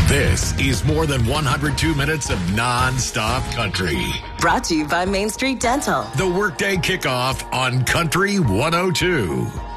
This is more than 102 minutes of non-stop country. Brought to you by Main Street Dental. The workday kickoff on Country 102.